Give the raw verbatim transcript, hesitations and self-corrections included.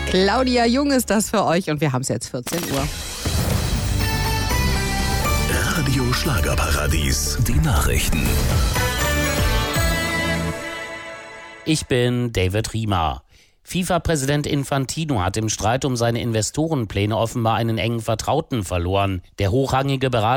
Claudia Jung ist das für euch und wir haben es jetzt vierzehn Uhr. Radio Schlagerparadies, die Nachrichten. Ich bin David Riemer. FIFA-Präsident Infantino hat im Streit um seine Investorenpläne offenbar einen engen Vertrauten verloren. Der hochrangige Berater